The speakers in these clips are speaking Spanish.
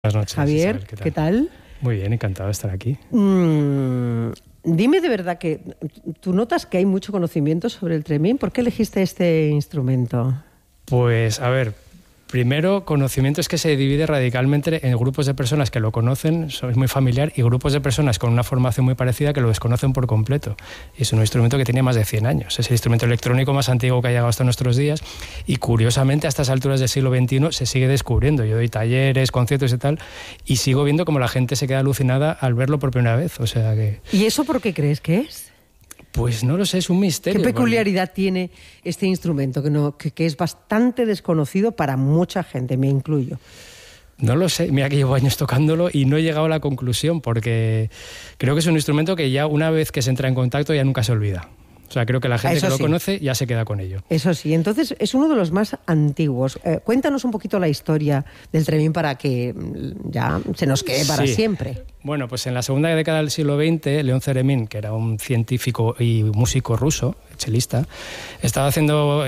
Buenas noches, Javier, Isabel, ¿qué tal? Muy bien, encantado de estar aquí. Dime de verdad que tú notas que hay mucho conocimiento sobre el tremín. ¿Por qué elegiste este instrumento? Pues, a ver, primero, conocimiento es que se divide radicalmente en grupos de personas que lo conocen, es muy familiar, y grupos de personas con una formación muy parecida que lo desconocen por completo. Y es un instrumento que tiene más de 100 años. Es el instrumento electrónico más antiguo que ha llegado hasta nuestros días y, curiosamente, a estas alturas del siglo XXI se sigue descubriendo. Yo doy talleres, conciertos y tal, y sigo viendo cómo la gente se queda alucinada al verlo por primera vez. O sea que... ¿Y eso por qué crees que es? Pues no lo sé, es un misterio. ¿Qué peculiaridad tiene este instrumento que es bastante desconocido para mucha gente, me incluyo? No lo sé, mira que llevo años tocándolo y no he llegado a la conclusión porque creo que es un instrumento que ya una vez que se entra en contacto ya nunca se olvida. O sea, creo que la gente que lo conoce ya se queda con ello. Eso sí, entonces es uno de los más antiguos. Cuéntanos un poquito la historia del tremín para que ya se nos quede para siempre. Bueno, pues en la segunda década del siglo XX, León Theremin, que era un científico y músico ruso, chelista, estaba haciendo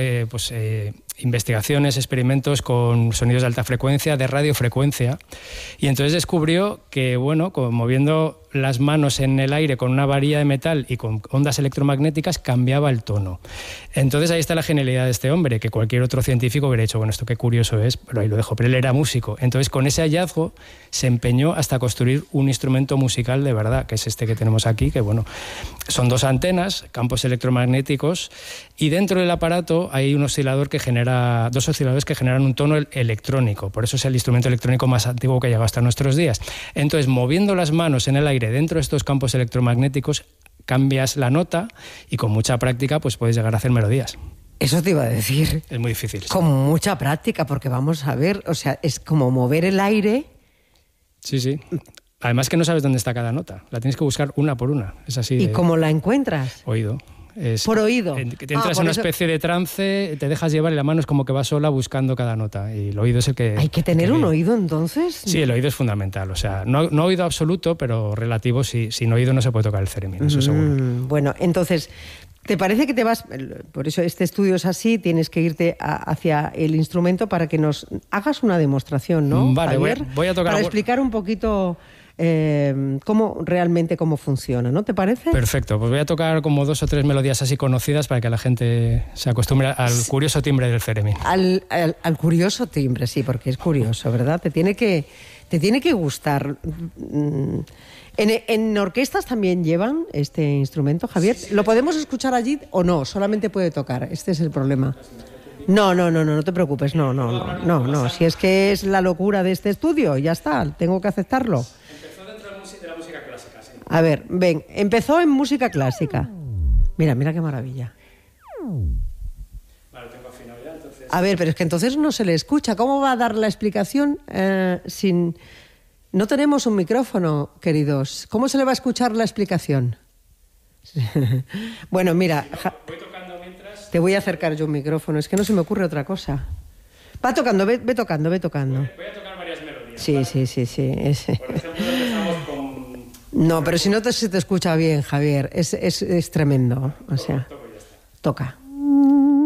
investigaciones, experimentos con sonidos de alta frecuencia, de radiofrecuencia, y entonces descubrió que, bueno, moviendo las manos en el aire con una varilla de metal y con ondas electromagnéticas cambiaba el tono. Entonces ahí está la genialidad de este hombre, que cualquier otro científico hubiera dicho, bueno, esto qué curioso es, pero ahí lo dejo, pero él era músico. Entonces con ese hallazgo se empeñó hasta construir un instrumento musical de verdad, que es este que tenemos aquí, que bueno, son dos antenas, campos electromagnéticos, y dentro del aparato hay un oscilador que genera, dos osciladores que generan un tono electrónico, por eso es el instrumento electrónico más antiguo que ha llegado hasta nuestros días. Entonces, moviendo las manos en el aire dentro de estos campos electromagnéticos, cambias la nota y con mucha práctica pues puedes llegar a hacer melodías. Eso te iba a decir. Es muy difícil. Sí. Con mucha práctica, porque vamos a ver, o sea, es como mover el aire. Sí, sí. Además que no sabes dónde está cada nota. La tienes que buscar una por una. Es así. ¿Y cómo la encuentras? Oído. Por oído. Que te entras en una especie de trance, te dejas llevar y la mano es como que va sola buscando cada nota. Y el oído es el que... ¿Hay que tener un oído entonces? Sí, el oído es fundamental. O sea, no oído absoluto, pero relativo. Sin oído no se puede tocar el theremin, eso seguro. Bueno, entonces... ¿Te parece que te vas, por eso este estudio es así, tienes que irte hacia el instrumento para que nos hagas una demostración, ¿no? Vale, Javier? voy a tocar... Para explicar un poquito cómo funciona, ¿no? ¿Te parece? Perfecto, pues voy a tocar como 2 o 3 melodías así conocidas para que la gente se acostumbre al curioso timbre del theremin. Al curioso timbre, sí, porque es curioso, ¿verdad? Te tiene que gustar. ¿En orquestas también llevan este instrumento, Javier? Sí. ¿Lo podemos escuchar allí o no? Solamente puede tocar. Este es el problema. No te preocupes. No. Si es que es la locura de este estudio, ya está, tengo que aceptarlo. Empezó dentro de la música clásica, sí. A ver, ven, empezó en música clásica. Mira qué maravilla. Vale, tengo afinado ya, entonces... A ver, pero es que entonces no se le escucha. ¿Cómo va a dar la explicación sin...? No tenemos un micrófono, queridos. ¿Cómo se le va a escuchar la explicación? Bueno, mira... Voy tocando mientras... Te voy a acercar yo un micrófono. Es que no se me ocurre otra cosa. Va tocando, ve tocando. Voy a tocar varias melodías. Sí, ¿vale? sí. Por ejemplo, empezamos con... No, pero si no se te escucha bien, Javier. Es tremendo. O sea, Toco y ya está. Toca.